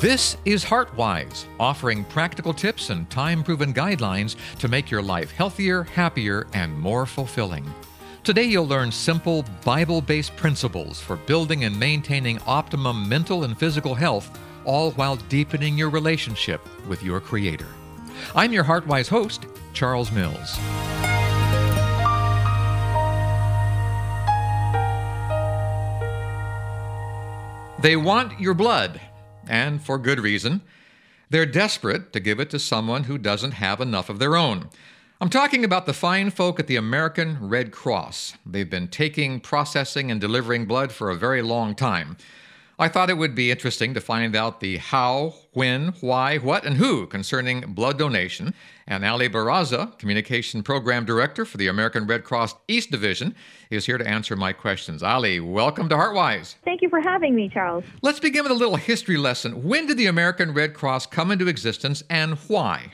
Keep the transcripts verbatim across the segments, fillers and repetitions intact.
This is HeartWise, offering practical tips and time-proven guidelines to make your life healthier, happier, and more fulfilling. Today you'll learn simple, Bible-based principles for building and maintaining optimum mental and physical health, all while deepening your relationship with your Creator. I'm your HeartWise host, Charles Mills. They want your blood, and for good reason. They're desperate to give it to someone who doesn't have enough of their own. I'm talking about the fine folk at the American Red Cross. They've been taking, processing, and delivering blood for a very long time. I thought it would be interesting to find out the how, when, why, what, and who concerning blood donation. And Ali Barraza, Communication Program Director for the American Red Cross East Division, is here to answer my questions. Ali, welcome to HeartWise. Thank you for having me, Charles. Let's begin with a little history lesson. When did the American Red Cross come into existence and why?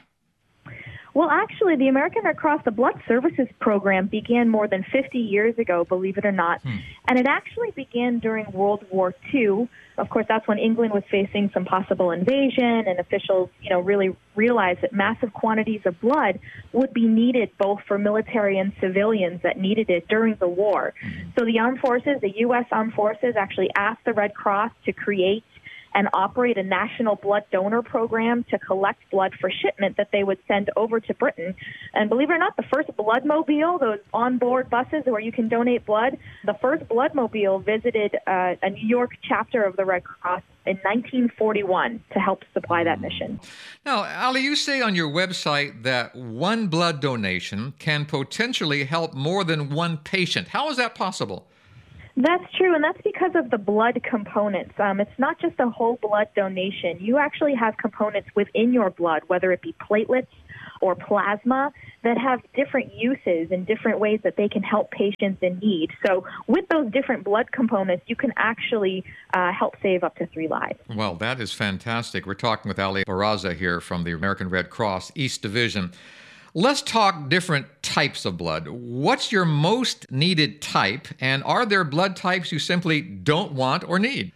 Well, actually, the American Red Cross, the Blood Services Program, began more than fifty years ago, believe it or not. Hmm. And it actually began during World War Two. Of course, that's when England was facing some possible invasion, and officials, you know, really realized that massive quantities of blood would be needed both for military and civilians that needed it during the war. Hmm. So the armed forces, the U S Armed Forces, actually asked the Red Cross to create and operate a national blood donor program to collect blood for shipment that they would send over to Britain. And believe it or not, the first Bloodmobile, those onboard buses where you can donate blood, the first Bloodmobile visited uh, a New York chapter of the Red Cross in nineteen forty-one to help supply that mission. Now, Ali, you say on your website that one blood donation can potentially help more than one patient. How is that possible? That's true, and that's because of the blood components. Um, it's not just a whole blood donation. You actually have components within your blood, whether it be platelets or plasma, that have different uses and different ways that they can help patients in need. So with those different blood components, you can actually uh, help save up to three lives. Well, that is fantastic. We're talking with Ali Barraza here from the American Red Cross East Division. Let's talk different types of blood. What's your most needed type, and are there blood types you simply don't want or need?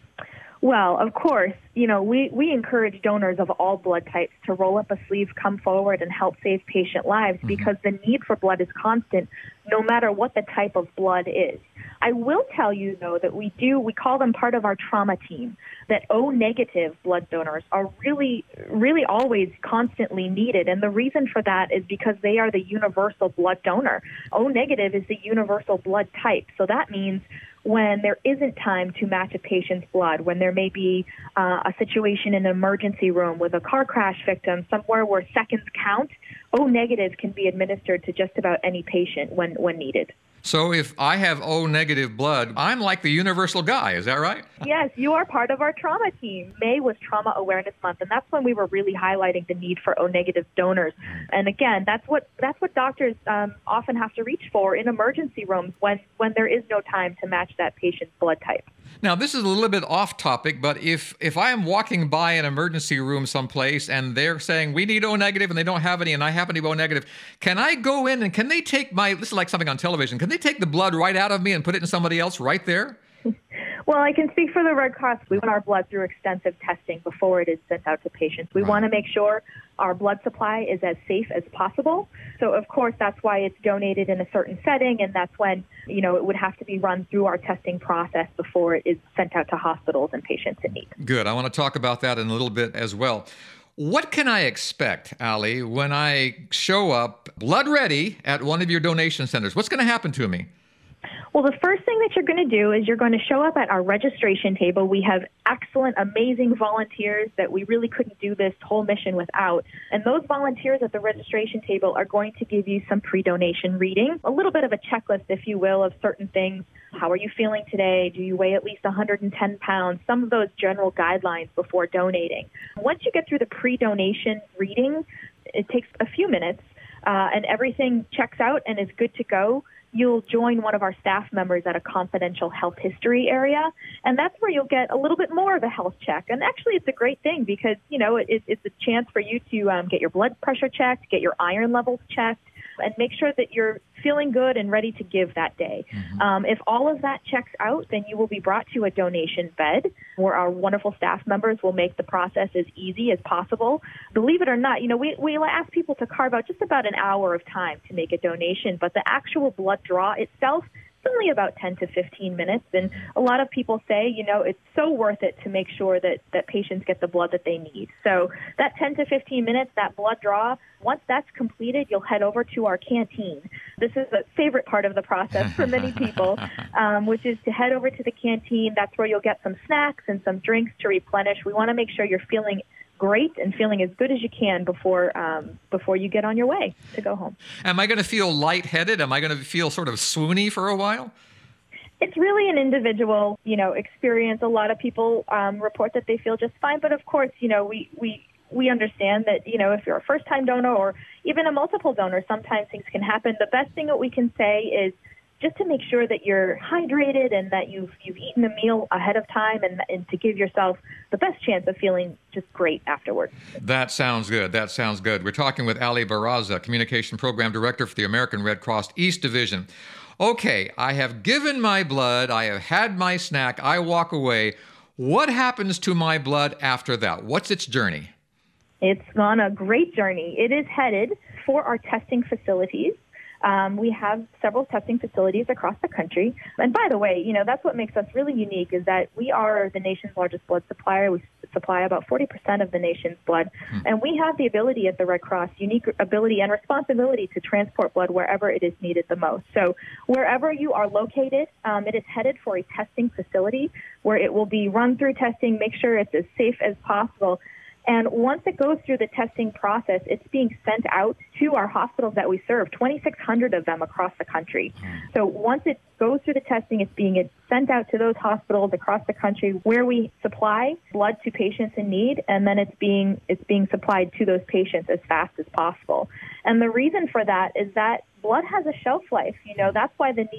Well, of course, you know, we, we encourage donors of all blood types to roll up a sleeve, come forward, and help save patient lives mm-hmm. because the need for blood is constant no matter what the type of blood is. I will tell you, though, that we do, we call them part of our trauma team, that O-negative blood donors are really, really always constantly needed. And the reason for that is because they are the universal blood donor. O-negative is the universal blood type. So that means when there isn't time to match a patient's blood, when there may be uh, a situation in an emergency room with a car crash victim, somewhere where seconds count, O-negative can be administered to just about any patient when, when needed. So if I have O-negative blood, I'm like the universal guy, is that right? Yes, you are part of our trauma team. May was Trauma Awareness Month, and that's when we were really highlighting the need for O-negative donors. And again, that's what that's what doctors um, often have to reach for in emergency rooms when, when there is no time to match that patient's blood type. Now, this is a little bit off topic, but if, if I am walking by an emergency room someplace and they're saying we need O-negative and they don't have any and I happen to be O-negative, can I go in and can they take my, this is like something on television, can they take the blood right out of me and put it in somebody else right there? Well, I can speak for the Red Cross. We run our blood through extensive testing before it is sent out to patients. We right. want to make sure our blood supply is as safe as possible. So, of course, that's why it's donated in a certain setting, and that's when, you know, it would have to be run through our testing process before it is sent out to hospitals and patients in need. Good. I want to talk about that in a little bit as well. What can I expect, Ali, when I show up blood ready at one of your donation centers? What's going to happen to me? Well, the first thing that you're going to do is you're going to show up at our registration table. We have excellent, amazing volunteers that we really couldn't do this whole mission without. And those volunteers at the registration table are going to give you some pre-donation reading, a little bit of a checklist, if you will, of certain things. How are you feeling today? Do you weigh at least one hundred ten pounds? Some of those general guidelines before donating. Once you get through the pre-donation reading, it takes a few minutes, uh, and everything checks out and is good to go. You'll join one of our staff members at a confidential health history area, and that's where you'll get a little bit more of a health check. And actually, it's a great thing because, you know, it, it's a chance for you to um, get your blood pressure checked, get your iron levels checked, and make sure that you're feeling good and ready to give that day. Mm-hmm. Um, if all of that checks out, then you will be brought to a donation bed where our wonderful staff members will make the process as easy as possible. Believe it or not, you know, we, we ask people to carve out just about an hour of time to make a donation, but the actual blood draw itself is only about ten to fifteen minutes. And a lot of people say, you know, it's so worth it to make sure that, that patients get the blood that they need. So that ten to fifteen minutes, that blood draw, once that's completed, you'll head over to our canteen. This is a favorite part of the process for many people, um, which is to head over to the canteen. That's where you'll get some snacks and some drinks to replenish. We want to make sure you're feeling great and feeling as good as you can before um, before you get on your way to go home. Am I going to feel lightheaded? Am I going to feel sort of swoony for a while? It's really an individual, you know, experience. A lot of people um, report that they feel just fine, but of course, you know, we we we understand that, you know, if you're a first-time donor or even a multiple donor, sometimes things can happen. The best thing that we can say is just to make sure that you're hydrated and that you've you've eaten a meal ahead of time and, and to give yourself the best chance of feeling just great afterwards. That sounds good. That sounds good. We're talking with Ali Barraza, Communication Program Director for the American Red Cross East Division. Okay, I have given my blood. I have had my snack. I walk away. What happens to my blood after that? What's its journey? It's on a great journey. It is headed for our testing facilities. Um, we have several testing facilities across the country. And by the way, you know, that's what makes us really unique is that we are the nation's largest blood supplier. We supply about forty percent of the nation's blood. Hmm. And we have the ability at the Red Cross, unique ability and responsibility to transport blood wherever it is needed the most. So wherever you are located, um, it is headed for a testing facility where it will be run through testing, make sure it's as safe as possible. And once it goes through the testing process, it's being sent out to our hospitals that we serve, twenty-six hundred of them across the country. So once it goes through the testing, it's being sent out to those hospitals across the country where we supply blood to patients in need, and then it's being it's being supplied to those patients as fast as possible. And the reason for that is that blood has a shelf life. You know, that's why the need